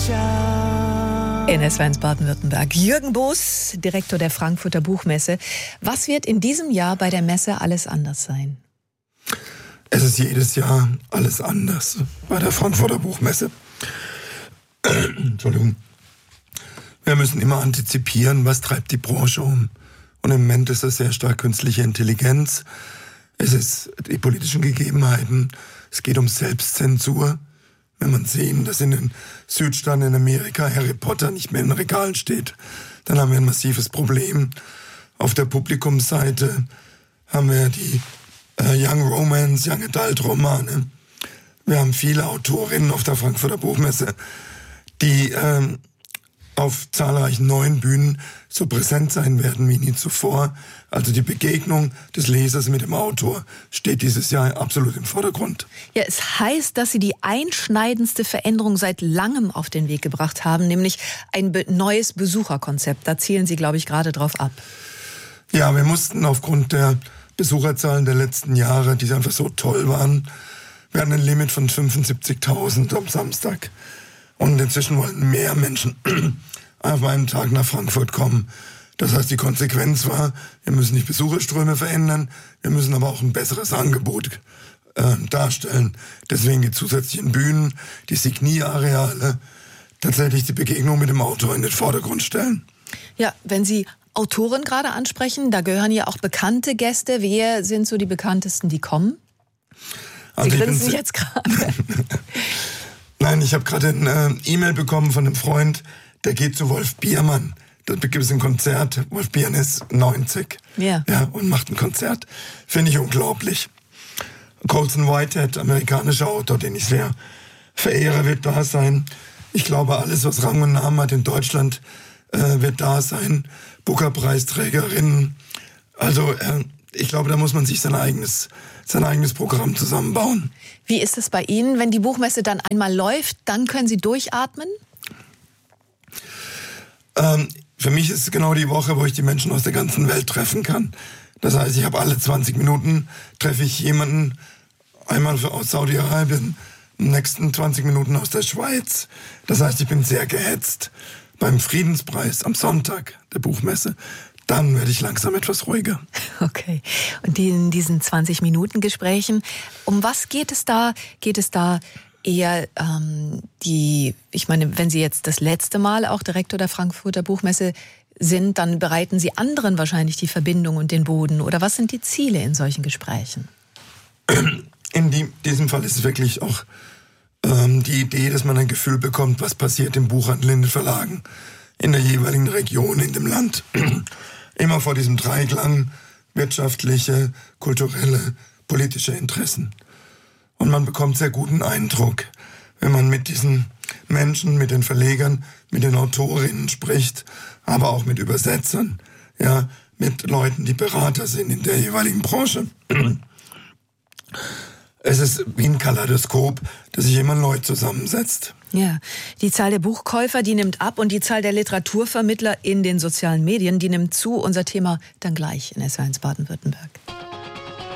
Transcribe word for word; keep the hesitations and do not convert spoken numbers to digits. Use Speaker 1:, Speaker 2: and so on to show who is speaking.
Speaker 1: In S W eins Baden-Württemberg. Jürgen Boos, Direktor der Frankfurter Buchmesse. Was wird in diesem Jahr bei der Messe alles anders sein?
Speaker 2: Es ist jedes Jahr alles anders bei der Frankfurter Buchmesse. Entschuldigung. Wir müssen immer antizipieren, was treibt die Branche um. Und im Moment ist das sehr stark künstliche Intelligenz. Es ist die politischen Gegebenheiten. Es geht um Selbstzensur. Wenn man sehen, dass in den Südstaaten in Amerika Harry Potter nicht mehr in den Regalen steht, dann haben wir ein massives Problem. Auf der Publikumsseite haben wir die äh, Young Romance, Young Adult Romane. Wir haben viele Autorinnen auf der Frankfurter Buchmesse, die ähm, auf zahlreichen neuen Bühnen so präsent sein werden wie nie zuvor. Also die Begegnung des Lesers mit dem Autor steht dieses Jahr absolut im Vordergrund.
Speaker 1: Ja, es heißt, dass Sie die einschneidendste Veränderung seit langem auf den Weg gebracht haben, nämlich ein be- neues Besucherkonzept. Da zielen Sie, glaube ich, gerade drauf ab.
Speaker 2: Ja, wir mussten aufgrund der Besucherzahlen der letzten Jahre, die einfach so toll waren, wir hatten ein Limit von fünfundsiebzigtausend am Samstag. Und inzwischen wollen mehr Menschen auf einen Tag nach Frankfurt kommen. Das heißt, die Konsequenz war, wir müssen die Besucherströme verändern, wir müssen aber auch ein besseres Angebot äh, darstellen. Deswegen die zusätzlichen Bühnen, die Signieareale, tatsächlich die Begegnung mit dem Autor in den Vordergrund stellen.
Speaker 1: Ja, wenn Sie Autoren gerade ansprechen, da gehören ja auch bekannte Gäste. Wer sind so die bekanntesten, die kommen?
Speaker 2: Also
Speaker 1: Sie grinsen jetzt gerade.
Speaker 2: Nein, ich habe gerade eine E-Mail bekommen von einem Freund, der geht zu Wolf Biermann. Da gibt es ein Konzert. Wolf Biermann ist neunzig.
Speaker 1: Ja.
Speaker 2: Ja, und macht ein Konzert. Finde ich unglaublich. Colson Whitehead, amerikanischer Autor, den ich sehr verehre, wird da sein. Ich glaube, alles, was Rang und Namen hat in Deutschland, äh, wird da sein. Booker-Preisträgerinnen. Also, äh, ich glaube, da muss man sich sein eigenes, sein eigenes Programm zusammenbauen.
Speaker 1: Wie ist es bei Ihnen, wenn die Buchmesse dann einmal läuft, dann können Sie durchatmen?
Speaker 2: Ähm, für mich ist es genau die Woche, wo ich die Menschen aus der ganzen Welt treffen kann. Das heißt, ich habe alle zwanzig Minuten, treffe ich jemanden, einmal aus Saudi-Arabien, im nächsten zwanzig Minuten aus der Schweiz. Das heißt, ich bin sehr gehetzt. Beim Friedenspreis am Sonntag der Buchmesse, dann werde ich langsam etwas ruhiger.
Speaker 1: Okay. Und in diesen zwanzig-Minuten-Gesprächen, um was geht es da? Geht es da eher ähm, die, ich meine, wenn Sie jetzt das letzte Mal auch Direktor der Frankfurter Buchmesse sind, dann bereiten Sie anderen wahrscheinlich die Verbindung und den Boden. Oder was sind die Ziele in solchen Gesprächen?
Speaker 2: In die, diesem Fall ist es wirklich auch ähm, die Idee, dass man ein Gefühl bekommt, was passiert im Buchhandel, in den Verlagen, in der jeweiligen Region, in dem Land. Immer vor diesem Dreiklang wirtschaftliche, kulturelle, politische Interessen. Und man bekommt sehr guten Eindruck, wenn man mit diesen Menschen, mit den Verlegern, mit den Autorinnen spricht, aber auch mit Übersetzern, ja, mit Leuten, die Berater sind in der jeweiligen Branche. Es ist wie ein Kaleidoskop, das sich immer neu zusammensetzt.
Speaker 1: Ja, die Zahl der Buchkäufer, die nimmt ab und die Zahl der Literaturvermittler in den sozialen Medien, die nimmt zu. Unser Thema dann gleich in S W eins Baden-Württemberg.